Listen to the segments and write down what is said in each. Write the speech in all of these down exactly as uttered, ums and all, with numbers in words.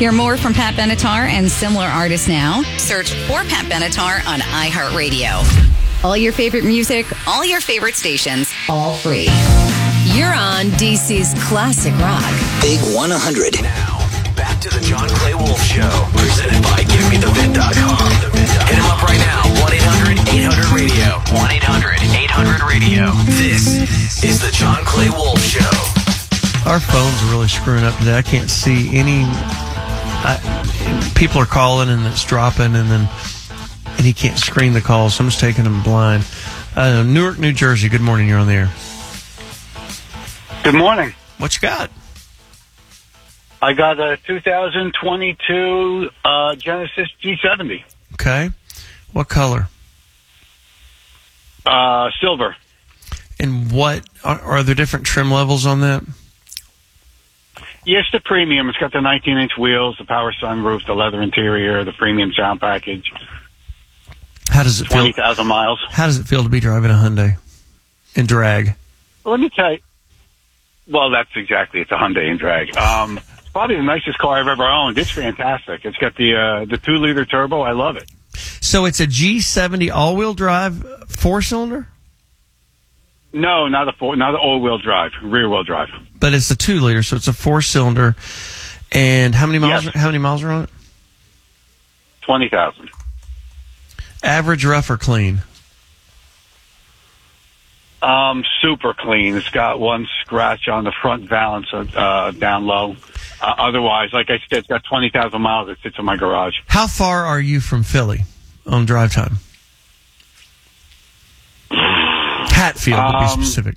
Hear more from Pat Benatar and similar artists now. Search for Pat Benatar on iHeartRadio. All your favorite music, all your favorite stations, all free. You're on D C's classic rock. Big one hundred. Now, back to the John Clay Wolf Show, presented by Give Me The Vin dot com. Hit him up right now, one eight hundred eight hundred radio. one eight hundred eight hundred radio. This is the John Clay Wolf Show. Our phones are really screwing up today. I can't see any... I, people are calling and it's dropping, and then and he can't screen the calls, so I'm just taking them blind. Uh, Newark, New Jersey, good morning. You're on the air. Good morning. What you got? I got a two thousand twenty-two uh, Genesis G seventy. Okay. What color? Uh, silver. And what are, are there different trim levels on that? Yes, the premium. It's got the nineteen-inch wheels, the power sunroof, the leather interior, the premium sound package. How does it feel? twenty thousand miles. How does it feel to be driving a Hyundai in drag? Well, let me tell you. Well, that's exactly. It's a Hyundai in drag. Um, it's probably the nicest car I've ever owned. It's fantastic. It's got the uh, the two liter turbo. I love it. So it's a G seventy all-wheel drive four-cylinder? No, not a four, not an all-wheel drive, rear-wheel drive. But it's a two liter, so it's a four-cylinder. And how many miles? Yes. How many miles are on it? Twenty thousand. Average, rough, or clean? Um, super clean. It's got one scratch on the front valance uh, down low. Uh, otherwise, like I said, it's got twenty thousand miles. It sits in my garage. How far are you from Philly on drive time? Hatfield, to be Um, specific.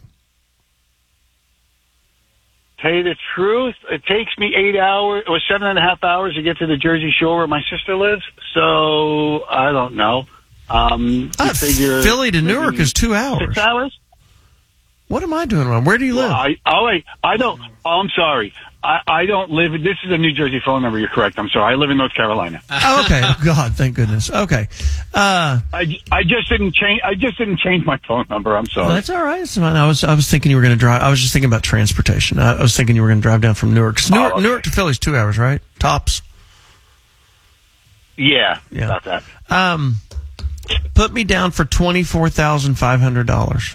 Tell you the truth, it takes me eight hours or seven and a half hours to get to the Jersey Shore where my sister lives. So I don't know. Um, Uh, you figure Philly to Newark maybe is two hours. Six hours. What am I doing wrong? Where do you live? Well, I, oh, wait, I don't. Oh, I'm sorry. I, I don't live. This is a New Jersey phone number. You're correct. I'm sorry. I live in North Carolina. Oh, okay. God, thank goodness. Okay. Uh, I, I just didn't change. I just didn't change my phone number. I'm sorry. well, that's all right. It's fine. I was I was thinking you were going to drive. I was just thinking about transportation. I, I was thinking you were going to drive down from Newark. 'Cause Newark, Oh, okay. Newark to Philly's two hours, right? Tops. Yeah, Yeah. about that. Um, put me down for twenty four thousand five hundred dollars.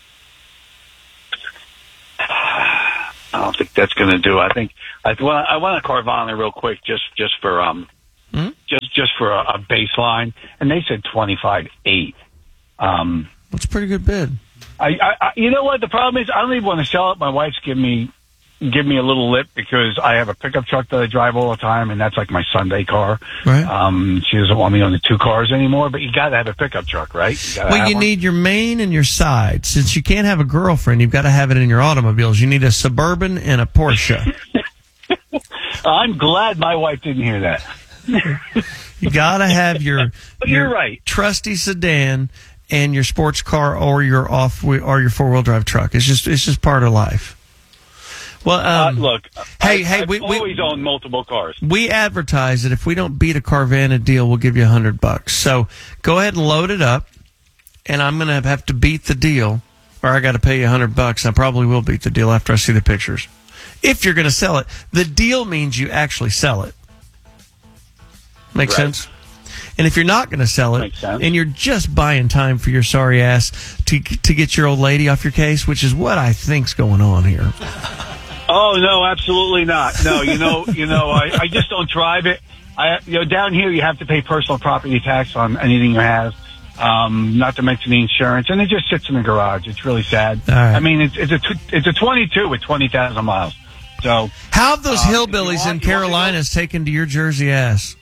I don't think that's going to do. I think I want I want a Carvana real quick, just just for um, Hmm? just just for a, a baseline, and they said twenty five eight. Um, That's a pretty good bid. I, I, I you know what the problem is? I don't even want to sell it. My wife's give me give me a little lip because I have a pickup truck that I drive all the time, and that's like my Sunday car. Right. Um, she doesn't want me on the two cars anymore, but you got to have a pickup truck, right? You gotta Well, have you one. need your main and your side. Since you can't have a girlfriend, you've got to have it in your automobiles. You need a Suburban and a Porsche. I'm glad my wife didn't hear that. You got to have your, But your you're right. trusty sedan and your sports car or your off or your four wheel drive truck. It's just it's just part of life. Well, um, uh, look, hey, I, hey, I've we, we always owned multiple cars. we advertise that if we don't beat a Carvana deal, we'll give you a hundred bucks. So go ahead and load it up, and I'm going to have to beat the deal, or I got to pay you a hundred bucks. I probably will beat the deal after I see the pictures. If you're going to sell it, the deal means you actually sell it. Make Right. sense? And if you're not going to sell it, Makes sense. and you're just buying time for your sorry ass to to get your old lady off your case, which is what I think's going on here. Oh no, absolutely not. No, you know, you know, I, I just don't drive it. I, you know, down here you have to pay personal property tax on anything you have. Um, not to mention the insurance, and it just sits in the garage. It's really sad. All right. I mean, it's it's a tw- it's a twenty-two with twenty thousand miles. So How have those Uh, if you hillbillies want- in you want to Carolinas taken to your Jersey ass?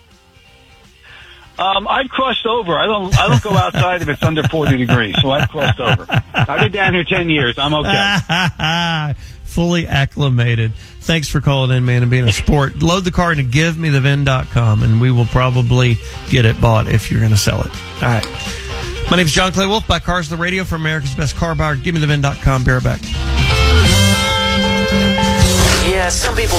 um, I've crossed over. I don't I don't go outside if it's under forty degrees. So I've crossed over. I've been down here ten years. I'm okay. Fully acclimated. Thanks for calling in, man, and being a sport. Load the car into give me the vin dot com, and we will probably get it bought if you're going to sell it. All right. My name is John Clay Wolf. Buy cars on the radio for America's best car buyer. give me the vin dot com. Be right back. Yeah, some people